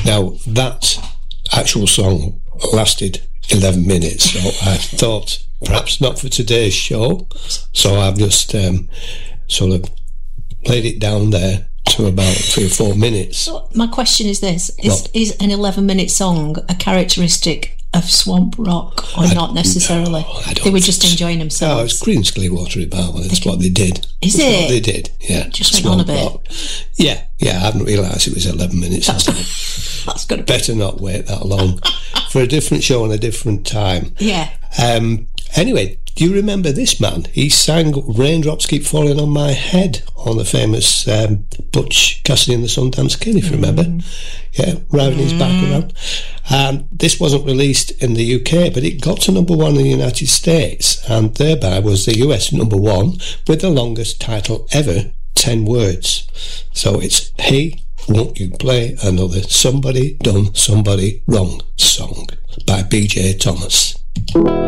Now, that actual song lasted 11 minutes, so I thought perhaps not for today's show, so I've just sort of played it down there to about 3 or 4 minutes. So my question is this: is an 11-minute song a characteristic of Swamp Rock, or not necessarily? They were just enjoying themselves. No, it's Creedence Clearwater Revival. That's what they did. Is it? What they did, yeah. Just went on a bit. Rock. Yeah, I hadn't realised it was 11 minutes. That's got to be. Better not wait that long for a different show and a different time. Yeah. Anyway, do you remember this man? He sang "Raindrops Keep Falling on My Head" on the famous Butch Cassidy and the Sundance Kid, if you remember. Yeah, riding his back around. This wasn't released in the UK, but it got to number 1 in the United States, and thereby was the US number 1 with the longest title ever, 10 words. So it's "Hey, Won't You Play Another Somebody Done Somebody Wrong" song by B.J. Thomas.